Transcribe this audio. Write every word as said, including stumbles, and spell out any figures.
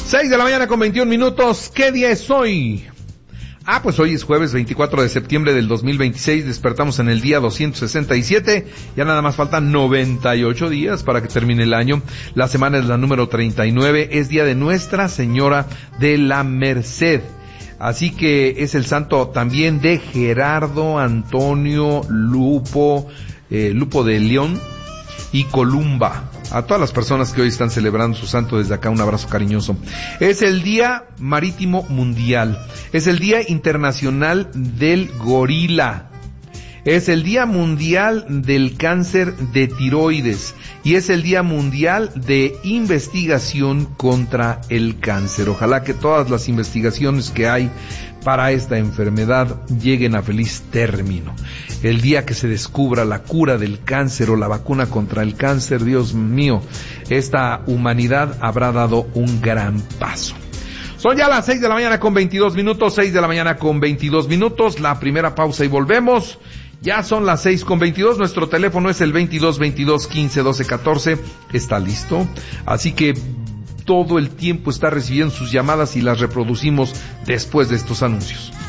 seis de la mañana con veintiún minutos. ¿Qué día es hoy? Ah, pues hoy es jueves veinticuatro de septiembre del dos mil veintiséis, despertamos en el día doscientos sesenta y siete, ya nada más faltan noventa y ocho días para que termine el año. La semana es la número treinta y nueve, es día de Nuestra Señora de la Merced. Así que es el santo también de Gerardo, Antonio, Lupo, eh, Lupo de León y Columba. A todas las personas que hoy están celebrando su santo, desde acá un abrazo cariñoso. Es el Día Marítimo Mundial. Es el Día Internacional del Gorila. Es el Día Mundial del Cáncer de Tiroides. Y es el Día Mundial de Investigación contra el Cáncer. Ojalá que todas las investigaciones que hay para esta enfermedad lleguen a feliz término. El día que se descubra la cura del cáncer o la vacuna contra el cáncer, Dios mío, esta humanidad habrá dado un gran paso. Son ya las seis de la mañana con veintidós minutos, seis de la mañana con veintidós minutos, la primera pausa y volvemos. Ya son las seis con veintidós, nuestro teléfono es el veintidós veintidós quince doce catorce, está listo, así que todo el tiempo está recibiendo sus llamadas y las reproducimos después de estos anuncios.